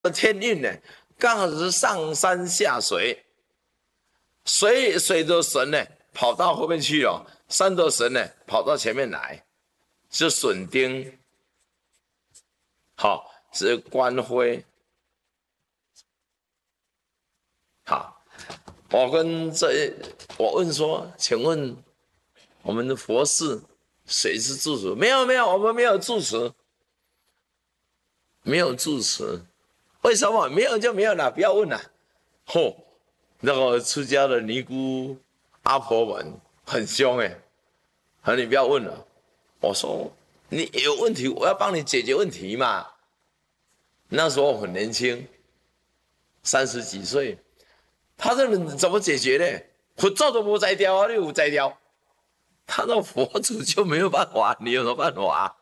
天运呢，刚好是上山下水，水的神呢跑到后面去了，山的神呢跑到前面来，是损丁，好，是官徽，好，我问说，请问我们的佛寺谁是住持？没有，我们没有住持，没有住持，为什么？没有就没有了，不要问了。嚯，那个出家的尼姑阿婆们很凶你不要问了。我说你有问题，我要帮你解决问题嘛。那时候我很年轻，30几岁，他这人怎么解决呢？佛咒都不摘掉啊，你有摘掉？他那佛祖就没有办法，你有什么办法？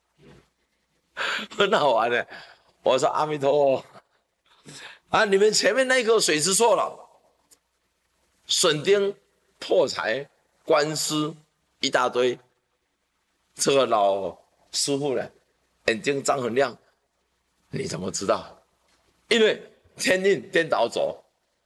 很好玩的。我说阿弥陀佛你们前面那个水是错了，损丁破财官司一大堆。这个老师傅呢，眼睛张很亮，你怎么知道？因为天运颠倒走，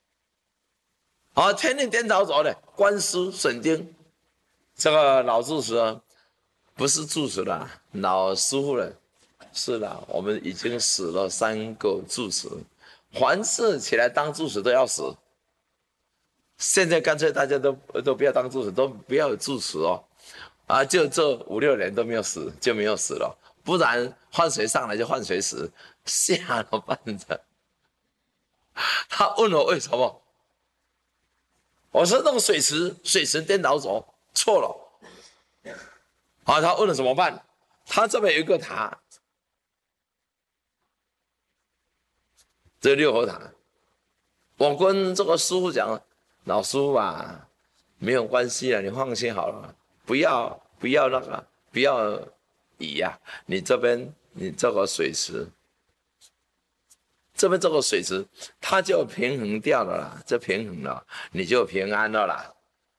天运颠倒走的官司损丁，这个老住持不是住持了，老师傅了。是的，我们已经死了3个住持，凡是起来当住持都要死。现在干脆大家都不要当住持，都不要有住持就这5、6年都没有死，就没有死了。不然换谁上来就换谁死，吓了半着。他问我为什么，我说那个水池颠倒走错了。他问了怎么办？他这边有一个塔。这6合塔，我跟这个师傅讲，老师傅没有关系了，你放心好了，不要那个，不要移你这边你这个水池，这边这个水池，它就平衡掉了啦，这平衡了，你就平安了啦。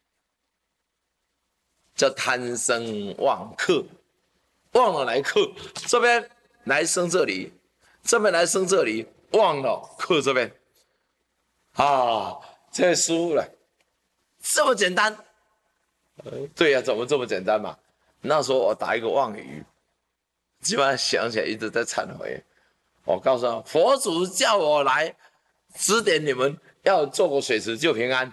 叫贪生忘克，忘了来克，这边来生这里，这边来生这里。忘了克这边这师傅了，这么简单？对呀，怎么这么简单嘛？那时候我打一个妄语，基本上想起来一直在忏悔。我告诉他，佛祖叫我来指点你们，要做个水池就平安。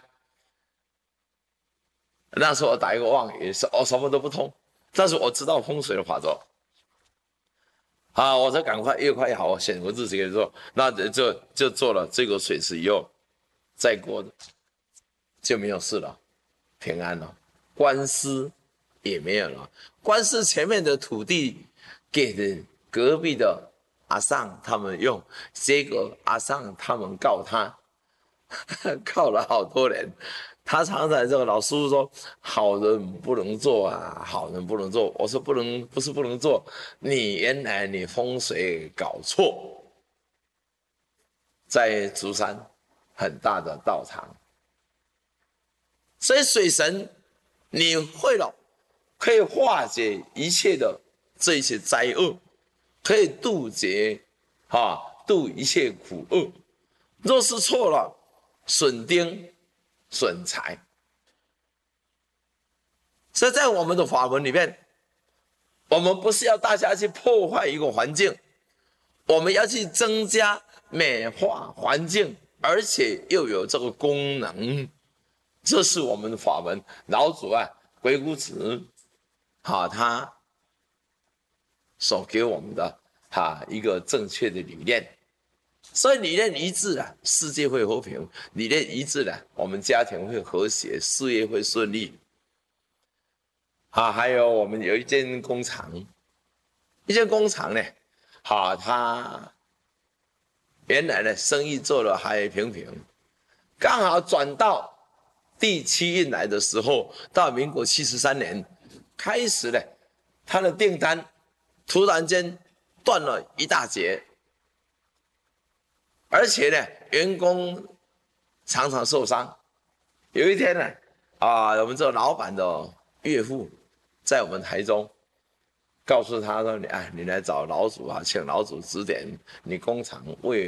那时候我打一个妄语，我什么都不通，但是我知道风水的法则。我说赶快，越快越好，我选个日子给你做，那就做了这个水池以后，再过就没有事了，平安了，官司也没有了。官司前面的土地给的隔壁的阿尚他们用，结果阿尚他们告他，告了好多年。他常常这个老师傅说，好人不能做好人不能做。我说不是不能做，原来你风水搞错，在竹山很大的道场，所以水神你会了，可以化解一切的这一些灾厄，可以渡劫渡一切苦厄。若是错了，损丁损财。所以在我们的法门里面，我们不是要大家去破坏一个环境，我们要去增加美化环境，而且又有这个功能。这是我们的法门。老祖鬼谷子他所给我们的一个正确的理念。所以理念一致世界会和平；理念一致我们家庭会和谐，事业会顺利。还有我们有一间工厂，呢，他原来呢生意做得还平平，刚好转到第7运来的时候，到民国73年开始呢，他的订单突然间断了一大截。而且呢，员工常常受伤。有一天呢，我们这个老板的岳父在我们台中，告诉他说：“你来找老祖请老祖指点你工厂为